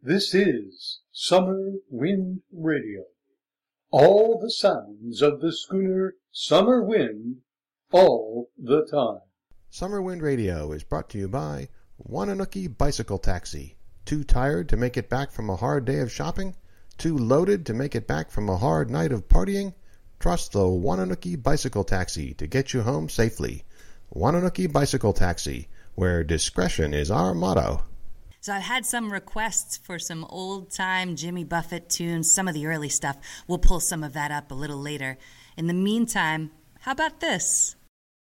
This is Summer Wind Radio. All the sounds of the schooner Summer Wind, all the time. Summer Wind Radio is brought to you by Wananoki Bicycle Taxi. Too tired to make it back from a hard day of shopping? Too loaded to make it back from a hard night of partying? Trust the Wananoki Bicycle Taxi to get you home safely. Wananoki Bicycle Taxi, where discretion is our motto. So I've had some requests for some old-time Jimmy Buffett tunes, some of the early stuff. We'll pull some of that up a little later. In the meantime, how about this?